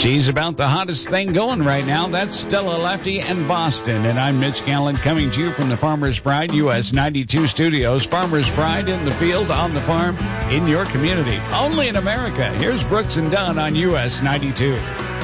She's about the hottest thing going right now. That's Stella Lefty and Boston. And I'm Mitch Gallant coming to you from the Farmer's Pride US 92 studios. Farmer's Pride in the field, on the farm, in your community. Only in America. Here's Brooks and Dunn on US 92.